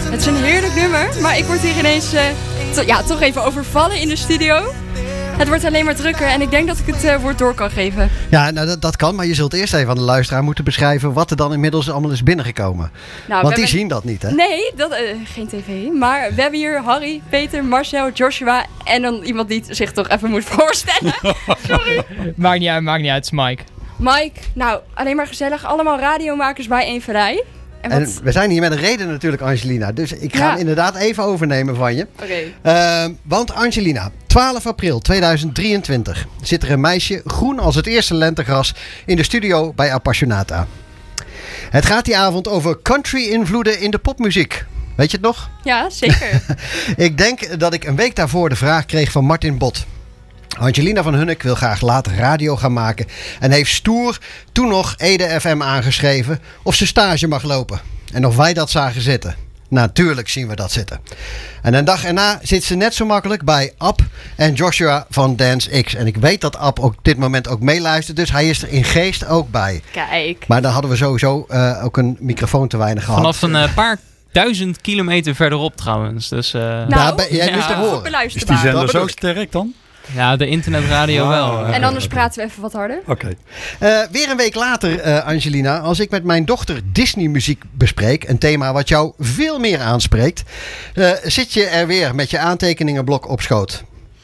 Het is een heerlijk nummer, maar ik word hier ineens toch even overvallen in de studio. Het wordt alleen maar drukker en ik denk dat ik het woord door kan geven. Ja, nou, dat kan, maar je zult eerst even aan de luisteraar moeten beschrijven wat er dan inmiddels allemaal is binnengekomen. Nou, want die zien dat niet, hè? Nee, geen tv. Maar we hebben hier Harry, Peter, Marcel, Joshua en dan iemand die zich toch even moet voorstellen. Sorry. Maakt niet uit, het is Mike. Mike, nou, alleen maar gezellig. Allemaal radiomakers bij één Verrij. En we zijn hier met een reden natuurlijk, Angelina. Dus ik ga hem inderdaad even overnemen van je. Oké. Want Angelina, 12 april 2023 zit er een meisje groen als het eerste lentegras in de studio bij Appassionata. Het gaat die avond over country-invloeden in de popmuziek. Weet je het nog? Ja, zeker. Ik denk dat ik een week daarvoor de vraag kreeg van Martin Bot. Angelina van Hunnik wil graag later radio gaan maken en heeft stoer toen nog Ede FM aangeschreven of ze stage mag lopen. En of wij dat zagen zitten. Natuurlijk zien we dat zitten. En een dag erna zit ze net zo makkelijk bij Ab en Joshua van Dance X. En ik weet dat Ab op dit moment ook meeluistert, dus hij is er in geest ook bij. Kijk. Maar dan hadden we sowieso ook een microfoon te weinig gehad. Vanaf een paar 1000 kilometer verderop trouwens. Dus, Daar ben jij dus te horen. Is die zender zo sterk dan? Ja, de internetradio wel. En anders praten we even wat harder. Oké. Weer een week later, Angelina, als ik met mijn dochter Disney-muziek bespreek, een thema wat jou veel meer aanspreekt, zit je er weer met je aantekeningenblok op schoot.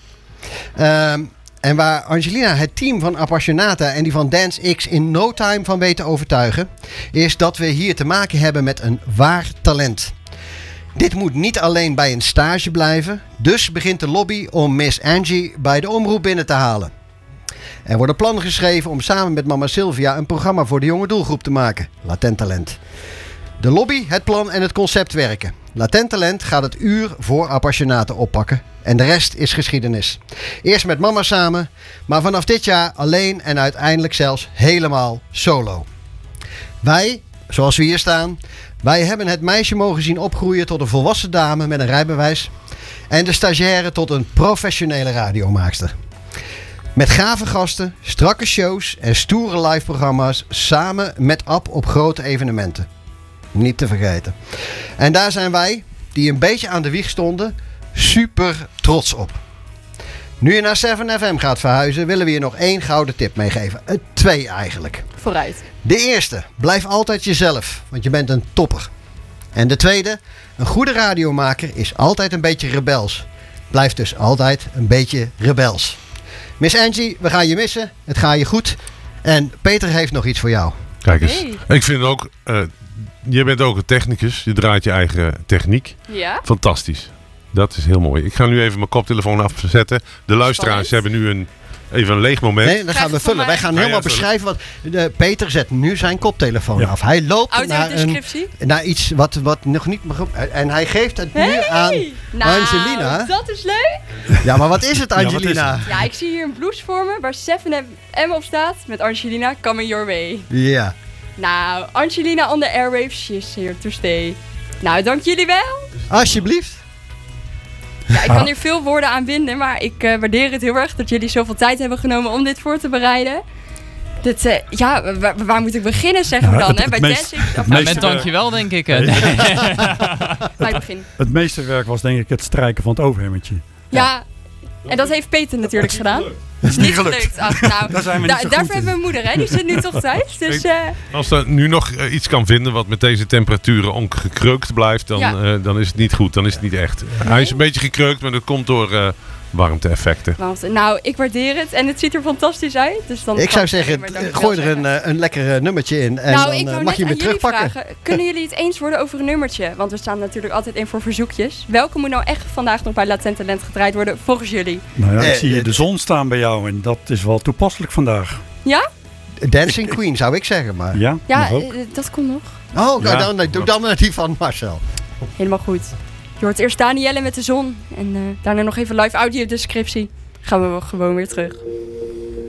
En waar Angelina het team van Appassionata en die van Dance X in no time van weet te overtuigen, is dat we hier te maken hebben met een waar talent. Dit moet niet alleen bij een stage blijven, dus begint de lobby om Miss Angie bij de omroep binnen te halen. Er worden plannen geschreven om samen met mama Sylvia een programma voor de jonge doelgroep te maken, Latent Talent. De lobby, het plan en het concept werken. Latent Talent gaat het uur voor Appassionata oppakken en de rest is geschiedenis. Eerst met mama samen, maar vanaf dit jaar alleen en uiteindelijk zelfs helemaal solo. Wij, zoals we hier staan, wij hebben het meisje mogen zien opgroeien tot een volwassen dame met een rijbewijs en de stagiaire tot een professionele radiomaakster. Met gave gasten, strakke shows en stoere liveprogramma's samen met Ab op grote evenementen. Niet te vergeten. En daar zijn wij, die een beetje aan de wieg stonden, super trots op. Nu je naar 7FM gaat verhuizen, willen we je nog 1 gouden tip meegeven. 2 eigenlijk. Vooruit. De eerste, blijf altijd jezelf, want je bent een topper. En de tweede, een goede radiomaker is altijd een beetje rebels. Blijf dus altijd een beetje rebels. Miss Angie, we gaan je missen. Het gaat je goed. En Peter heeft nog iets voor jou. Kijk eens. Hey. Ik vind ook, je bent ook een technicus. Je draait je eigen techniek. Ja. Fantastisch. Dat is heel mooi. Ik ga nu even mijn koptelefoon afzetten. De luisteraars hebben nu even een leeg moment. Nee, dan gaan we vullen. Wij gaan helemaal beschrijven wat... Peter zet nu zijn koptelefoon af. Hij loopt naar iets wat nog niet mag... En hij geeft het nu aan Angelina. Dat is leuk. Ja, maar wat is het, Angelina? Ja, ik zie hier een blouse voor me waar 7FM op staat met Angelina Coming Your Way. Ja. Nou, Angelina on the airwaves, she's here to stay. Nou, dank jullie wel. Alsjeblieft. Ja, ik kan hier veel woorden aan binden, maar ik waardeer het heel erg dat jullie zoveel tijd hebben genomen om dit voor te bereiden. Waar moet ik beginnen, zeggen we dan? Bij dancing? Met dankjewel, denk ik. Het meeste werk was denk ik het strijken van het overhemmertje. Ja, en dat heeft Peter natuurlijk gedaan. Het is niet gelukt. Ach, nou, daarvoor hebben we een moeder, hè? Die zit nu toch thuis. Dus, als er nu nog iets kan vinden wat met deze temperaturen ongekreukt blijft, dan is het niet goed. Dan is het niet echt. Nee. Hij is een beetje gekreukt, maar dat komt door warmte-effecten. Nou, ik waardeer het en het ziet er fantastisch uit. Dus dan ik zou zeggen, gooi er een lekker nummertje in en dan mag je hem weer terugpakken. Vragen, kunnen jullie het eens worden over een nummertje? Want we staan natuurlijk altijd in voor verzoekjes. Welke moet nou echt vandaag nog bij Latent Talent gedraaid worden volgens jullie? Nou ja, ik zie hier de zon staan bij jou en dat is wel toepasselijk vandaag. Ja? Dancing Queen zou ik zeggen, maar... Ja, dat komt nog. Oh, nou, doe dan die van Marcel. Helemaal goed. Je hoort eerst Danielle met de zon en daarna nog even live audiodescriptie. Gaan we gewoon weer terug.